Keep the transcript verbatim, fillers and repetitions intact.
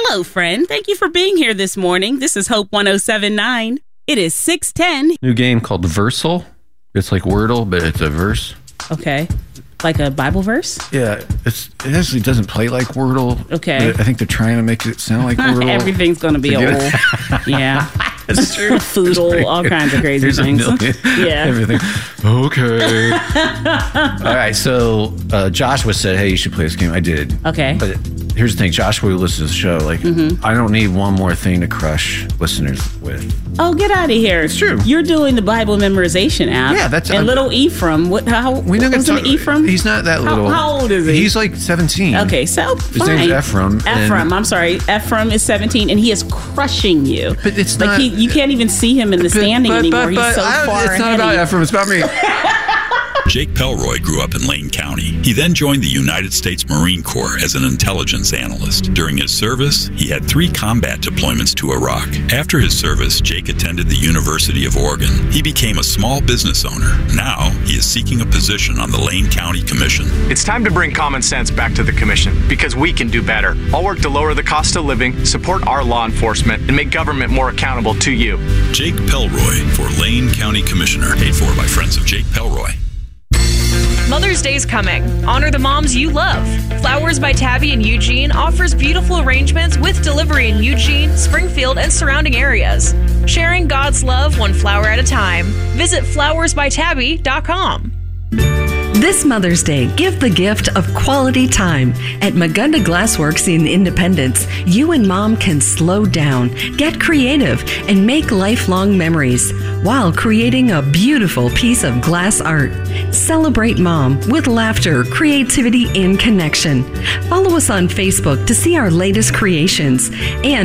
Hello, friend. Thank you for being here this morning. This is Hope one oh seven point nine. It is six ten. New game called Versal. It's like Wordle, but it's a verse. Okay. Like a Bible verse? Yeah. It's, it actually doesn't play like Wordle. Okay. I think they're trying to make it sound like Wordle. Everything's going to be Forget old. it. Yeah. That's true. Foodle, all kinds of crazy Here's things. A million, Yeah. Everything. Okay. All right. So uh, Joshua said, hey, you should play this game. I did. Okay. But here's the thing. Joshua listens to the show. Like, mm-hmm. I don't need one more thing to crush listeners with. Oh, get out of here. It's true. You're doing the Bible memorization app. Yeah, that's... And I'm, little Ephraim. What? How, we was it Ephraim? He's not that little. How, how old is he? He's like seventeen. Okay, so His fine. name's Ephraim. Ephraim, I'm sorry. Ephraim is seventeen, and he is crushing you. But it's like not... He, you can't even see him in the but, standing but, anymore. But, but, He's so I, far It's ahead not about of Ephraim. It's about me. Jake Pelroy grew up in Lane County. He then joined the United States Marine Corps as an intelligence analyst. During his service, he had three combat deployments to Iraq. After his service, Jake attended the University of Oregon. He became a small business owner. Now, he is seeking a position on the Lane County Commission. It's time to bring common sense back to the commission because we can do better. I'll work to lower the cost of living, support our law enforcement, and make government more accountable to you. Jake Pelroy for Lane County Commissioner. Paid for by Friends of Jake Pelroy. Mother's Day's coming. Honor the moms you love. Flowers by Tabby in Eugene offers beautiful arrangements with delivery in Eugene, Springfield, and surrounding areas. Sharing God's love one flower at a time. Visit flowers by tabby dot com. This Mother's Day, give the gift of quality time. At Magunda Glassworks in Independence, you and Mom can slow down, get creative, and make lifelong memories while creating a beautiful piece of glass art. Celebrate Mom with laughter, creativity, and connection. Follow us on Facebook to see our latest creations and